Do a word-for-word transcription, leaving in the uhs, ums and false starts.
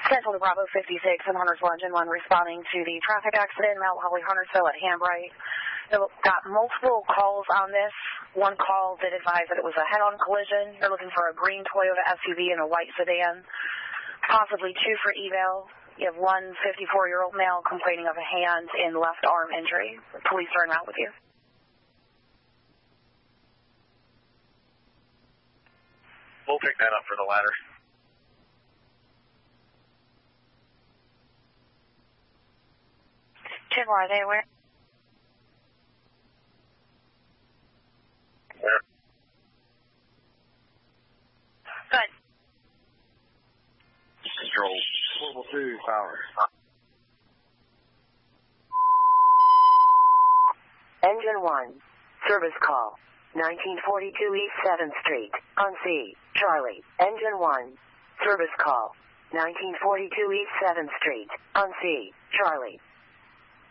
Central to Bravo fifty-six and Huntersville Engine one responding to the traffic accident in Mount Holly, Huntersville at Hambright. Got multiple calls on this. One call that advised that it was a head-on collision. They're looking for a green Toyota S U V and a white sedan, possibly two for eval. You have one fifty-four-year-old male complaining of a hand and left arm injury. The police are en route with you. We'll pick that up for the ladder. Tim, are they aware? Where? Good. Control. Level two, power. Engine one. Service call. nineteen forty-two East seventh Street. On C. Charlie. Engine one. Service call. nineteen forty-two East seventh Street. On C. Charlie.